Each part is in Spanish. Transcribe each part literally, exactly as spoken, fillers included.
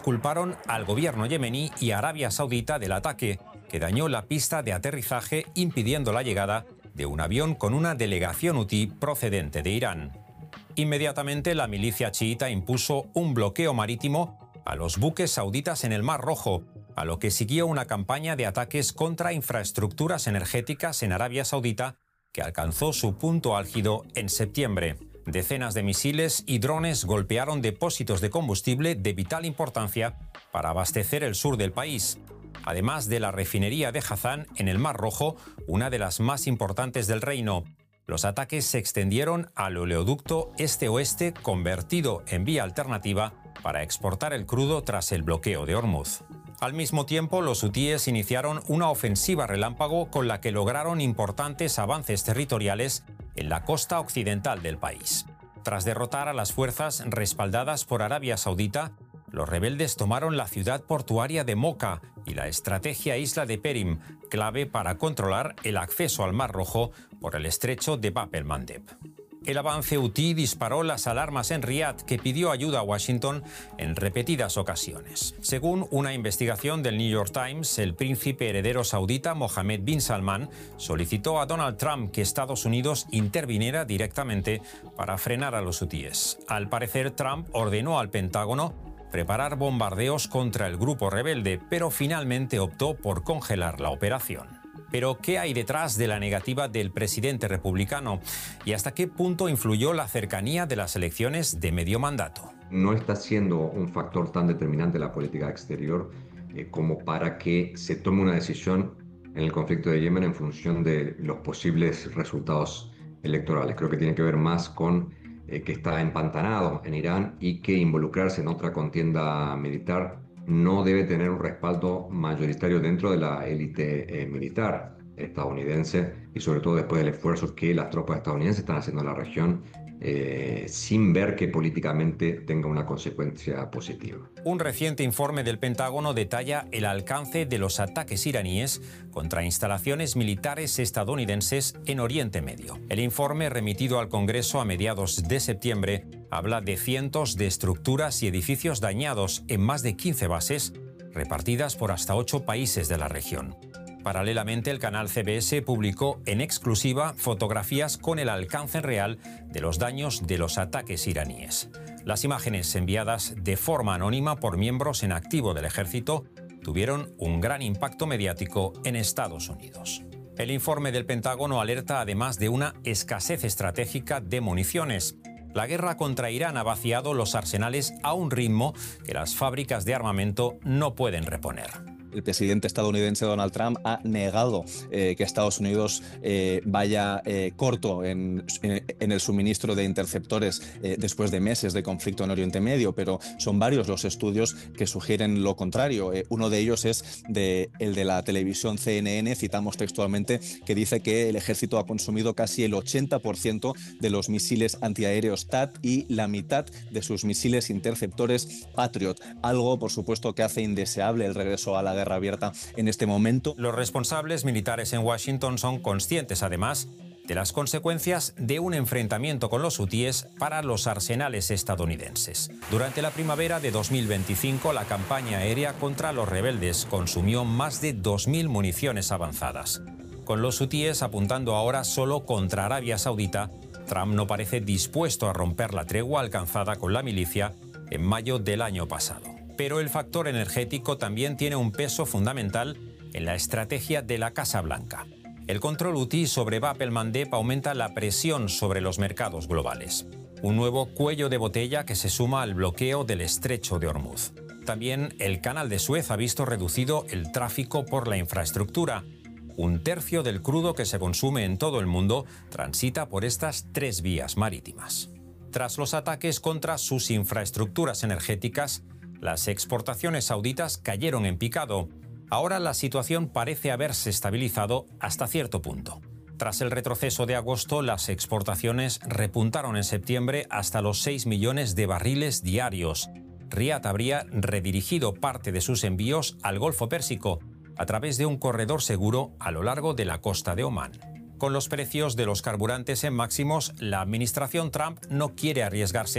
culparon al gobierno yemení y a Arabia Saudita del ataque, que dañó la pista de aterrizaje impidiendo la llegada de un avión con una delegación hutí procedente de Irán. Inmediatamente la milicia chiita impuso un bloqueo marítimo a los buques sauditas en el Mar Rojo, a lo que siguió una campaña de ataques contra infraestructuras energéticas en Arabia Saudita que alcanzó su punto álgido en septiembre. Decenas de misiles y drones golpearon depósitos de combustible de vital importancia para abastecer el sur del país, además de la refinería de Hazán en el Mar Rojo, una de las más importantes del reino. Los ataques se extendieron al oleoducto este-oeste convertido en vía alternativa para exportar el crudo tras el bloqueo de Hormuz. Al mismo tiempo, los hutíes iniciaron una ofensiva relámpago con la que lograron importantes avances territoriales en la costa occidental del país. Tras derrotar a las fuerzas respaldadas por Arabia Saudita, los rebeldes tomaron la ciudad portuaria de Moka y la estrategia isla de Perim, clave para controlar el acceso al Mar Rojo por el estrecho de Bab el-Mandeb. El avance hutí disparó las alarmas en Riad, que pidió ayuda a Washington en repetidas ocasiones. Según una investigación del New York Times, el príncipe heredero saudita Mohammed bin Salman solicitó a Donald Trump que Estados Unidos interviniera directamente para frenar a los hutíes. Al parecer, Trump ordenó al Pentágono preparar bombardeos contra el grupo rebelde, pero finalmente optó por congelar la operación. Pero, ¿qué hay detrás de la negativa del presidente republicano? ¿Y hasta qué punto influyó la cercanía de las elecciones de medio mandato? No está siendo un factor tan determinante en la política exterior eh, como para que se tome una decisión en el conflicto de Yemen en función de los posibles resultados electorales. Creo que tiene que ver más con eh, que está empantanado en Irán y que involucrarse en otra contienda militar no debe tener un respaldo mayoritario dentro de la élite eh, militar estadounidense y sobre todo después del esfuerzo que las tropas estadounidenses están haciendo en la región eh, sin ver que políticamente tenga una consecuencia positiva. Un reciente informe del Pentágono detalla el alcance de los ataques iraníes contra instalaciones militares estadounidenses en Oriente Medio. El informe, remitido al Congreso a mediados de septiembre, habla de cientos de estructuras y edificios dañados en más de quince bases, repartidas por hasta ocho países de la región. Paralelamente, el canal C B S publicó en exclusiva fotografías con el alcance real de los daños de los ataques iraníes. Las imágenes, enviadas de forma anónima por miembros en activo del ejército, tuvieron un gran impacto mediático en Estados Unidos. El informe del Pentágono alerta además de una escasez estratégica de municiones. La guerra contra Irán ha vaciado los arsenales a un ritmo que las fábricas de armamento no pueden reponer. El presidente estadounidense Donald Trump ha negado eh, que Estados Unidos eh, vaya eh, corto en, en el suministro de interceptores eh, después de meses de conflicto en Oriente Medio, pero son varios los estudios que sugieren lo contrario. Eh, uno de ellos es de, el de la televisión C N N, citamos textualmente, que dice que el ejército ha consumido casi el ochenta por ciento de los misiles antiaéreos T A T y la mitad de sus misiles interceptores Patriot, algo, por supuesto, que hace indeseable el regreso a la guerra abierta en este momento. Los responsables militares en Washington son conscientes, además, de las consecuencias de un enfrentamiento con los hutíes para los arsenales estadounidenses. Durante la primavera de dos mil veinticinco, la campaña aérea contra los rebeldes consumió más de dos mil municiones avanzadas. Con los hutíes apuntando ahora solo contra Arabia Saudita, Trump no parece dispuesto a romper la tregua alcanzada con la milicia en mayo del año pasado. Pero el factor energético también tiene un peso fundamental en la estrategia de la Casa Blanca. El control hutí sobre Bab el-Mandeb aumenta la presión sobre los mercados globales. Un nuevo cuello de botella que se suma al bloqueo del estrecho de Hormuz. También el canal de Suez ha visto reducido el tráfico por la infraestructura. Un tercio del crudo que se consume en todo el mundo transita por estas tres vías marítimas. Tras los ataques contra sus infraestructuras energéticas, las exportaciones sauditas cayeron en picado. Ahora la situación parece haberse estabilizado hasta cierto punto. Tras el retroceso de agosto, las exportaciones repuntaron en septiembre hasta los seis millones de barriles diarios. Riad habría redirigido parte de sus envíos al Golfo Pérsico a través de un corredor seguro a lo largo de la costa de Omán. Con los precios de los carburantes en máximos, la administración Trump no quiere arriesgarse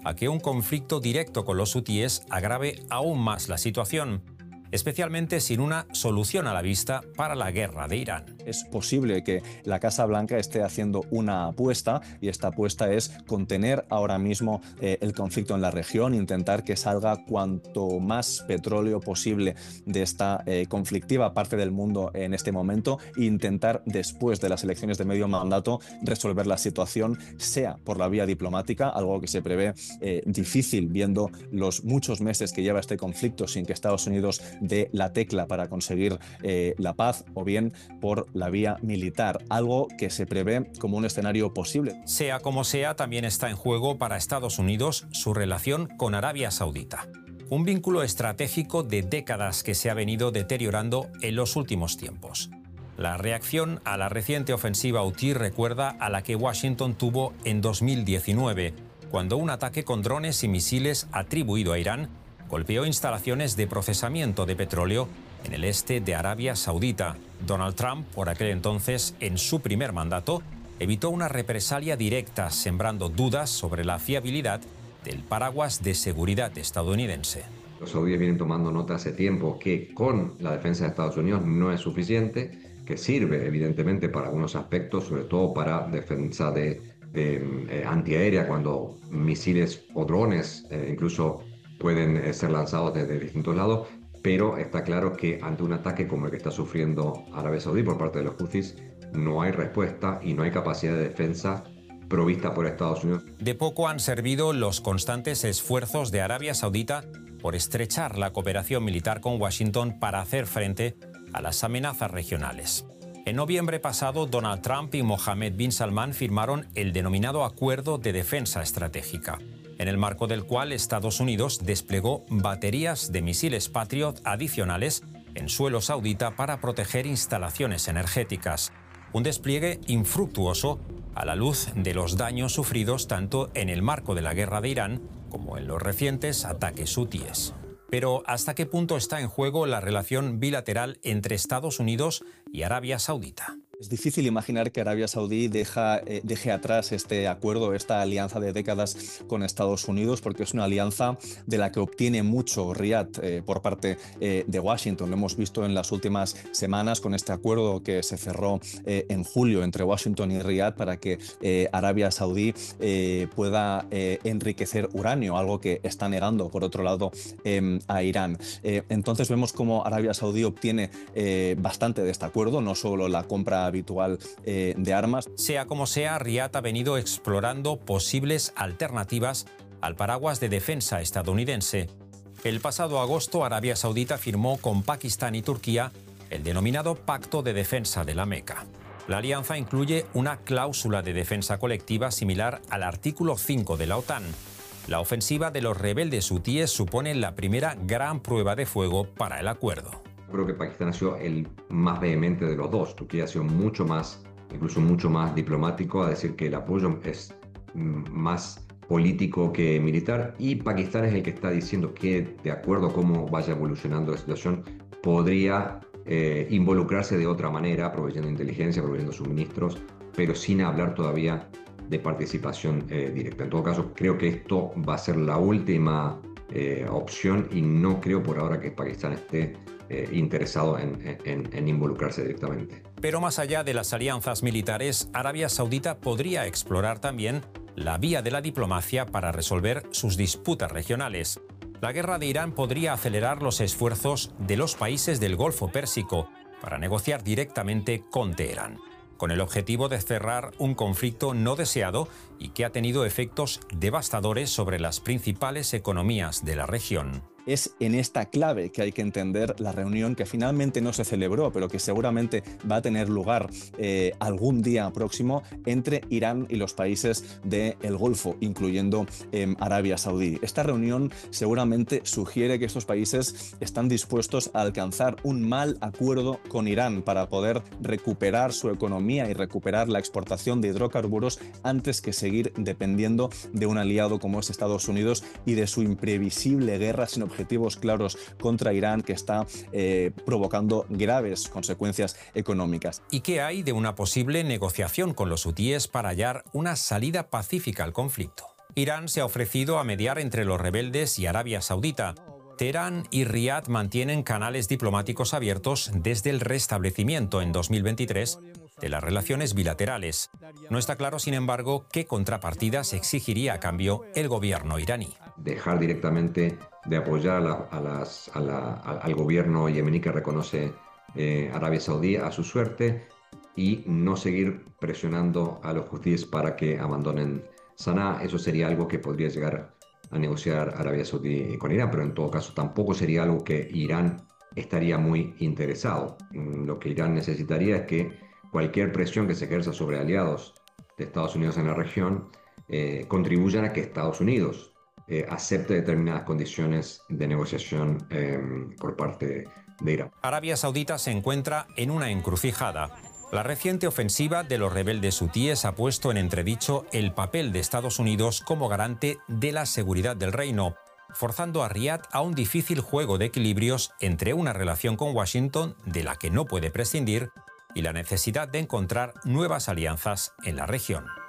a que un conflicto directo con los hutíes agrave aún más la situación, especialmente sin una solución a la vista para la guerra de Irán. Es posible que la Casa Blanca esté haciendo una apuesta, y esta apuesta es contener ahora mismo eh, el conflicto en la región, intentar que salga cuanto más petróleo posible de esta eh, conflictiva parte del mundo en este momento, e intentar después de las elecciones de medio mandato resolver la situación, sea por la vía diplomática, algo que se prevé eh, difícil viendo los muchos meses que lleva este conflicto sin que Estados Unidos dé la tecla para conseguir eh, la paz, o bien por la vía militar, algo que se prevé como un escenario posible. Sea como sea, también está en juego para Estados Unidos su relación con Arabia Saudita, un vínculo estratégico de décadas que se ha venido deteriorando en los últimos tiempos. La reacción a la reciente ofensiva hutí recuerda a la que Washington tuvo en dos mil diecinueve, cuando un ataque con drones y misiles atribuido a Irán golpeó instalaciones de procesamiento de petróleo en el este de Arabia Saudita. Donald Trump, por aquel entonces, en su primer mandato, evitó una represalia directa, sembrando dudas sobre la fiabilidad del paraguas de seguridad estadounidense. Los saudíes vienen tomando nota hace tiempo que con la defensa de Estados Unidos no es suficiente, que sirve evidentemente para algunos aspectos, sobre todo para defensa de, de eh, antiaérea, cuando misiles o drones eh, incluso pueden eh, ser lanzados desde distintos lados, pero está claro que ante un ataque como el que está sufriendo Arabia Saudí por parte de los huthis, no hay respuesta y no hay capacidad de defensa provista por Estados Unidos. De poco han servido los constantes esfuerzos de Arabia Saudita por estrechar la cooperación militar con Washington para hacer frente a las amenazas regionales. En noviembre pasado, Donald Trump y Mohammed bin Salman firmaron el denominado Acuerdo de Defensa Estratégica, en el marco del cual Estados Unidos desplegó baterías de misiles Patriot adicionales en suelo saudita para proteger instalaciones energéticas. Un despliegue infructuoso a la luz de los daños sufridos tanto en el marco de la guerra de Irán como en los recientes ataques hutíes. Pero ¿hasta qué punto está en juego la relación bilateral entre Estados Unidos y Arabia Saudita? Es difícil imaginar que Arabia Saudí deja, eh, deje atrás este acuerdo, esta alianza de décadas con Estados Unidos, porque es una alianza de la que obtiene mucho Riad eh, por parte eh, de Washington. Lo hemos visto en las últimas semanas con este acuerdo que se cerró eh, en julio entre Washington y Riad para que eh, Arabia Saudí eh, pueda eh, enriquecer uranio, algo que está negando, por otro lado, eh, a Irán. Eh, entonces vemos cómo Arabia Saudí obtiene eh, bastante de este acuerdo, no solo la compra habitual eh, de armas. Sea como sea, Riad ha venido explorando posibles alternativas al paraguas de defensa estadounidense. El pasado agosto, Arabia Saudita firmó con Pakistán y Turquía el denominado Pacto de Defensa de la Meca. La alianza incluye una cláusula de defensa colectiva similar al artículo cinco de la OTAN. La ofensiva de los rebeldes hutíes supone la primera gran prueba de fuego para el acuerdo. Creo que Pakistán ha sido el más vehemente de los dos. Turquía ha sido mucho más, incluso mucho más diplomático, a decir que el apoyo es más político que militar, y Pakistán es el que está diciendo que, de acuerdo a cómo vaya evolucionando la situación, podría eh, involucrarse de otra manera, proveyendo inteligencia, proveyendo suministros, pero sin hablar todavía de participación eh, directa. En todo caso, creo que esto va a ser la última eh, opción, y no creo por ahora que Pakistán esté Eh, interesado en, en, en involucrarse directamente. Pero más allá de las alianzas militares, Arabia Saudita podría explorar también la vía de la diplomacia para resolver sus disputas regionales. La guerra de Irán podría acelerar los esfuerzos de los países del Golfo Pérsico para negociar directamente con Teherán, con el objetivo de cerrar un conflicto no deseado y que ha tenido efectos devastadores sobre las principales economías de la región. Es en esta clave que hay que entender la reunión que finalmente no se celebró, pero que seguramente va a tener lugar eh, algún día próximo entre Irán y los países del Golfo, incluyendo eh, Arabia Saudí. Esta reunión seguramente sugiere que estos países están dispuestos a alcanzar un mal acuerdo con Irán para poder recuperar su economía y recuperar la exportación de hidrocarburos antes que seguir dependiendo de un aliado como es Estados Unidos y de su imprevisible guerra sin objetivos objetivos claros contra Irán, que está eh, provocando graves consecuencias económicas. ¿Y qué hay de una posible negociación con los hutíes para hallar una salida pacífica al conflicto? Irán se ha ofrecido a mediar entre los rebeldes y Arabia Saudita. Teherán y Riad mantienen canales diplomáticos abiertos desde el restablecimiento en dos mil veintitrés de las relaciones bilaterales. No está claro, sin embargo, qué contrapartidas exigiría a cambio el gobierno iraní. Dejar directamente de apoyar a la, a las, a la, a, al gobierno yemení que reconoce eh, Arabia Saudí a su suerte y no seguir presionando a los hutíes para que abandonen Saná. Eso sería algo que podría llegar a negociar Arabia Saudí con Irán, pero en todo caso tampoco sería algo que Irán estaría muy interesado. Lo que Irán necesitaría es que cualquier presión que se ejerza sobre aliados de Estados Unidos en la región eh, contribuyan a que Estados Unidos eh, acepte determinadas condiciones de negociación eh, por parte de Irán. Arabia Saudita se encuentra en una encrucijada. La reciente ofensiva de los rebeldes hutíes ha puesto en entredicho el papel de Estados Unidos como garante de la seguridad del reino, forzando a Riad a un difícil juego de equilibrios entre una relación con Washington de la que no puede prescindir y la necesidad de encontrar nuevas alianzas en la región.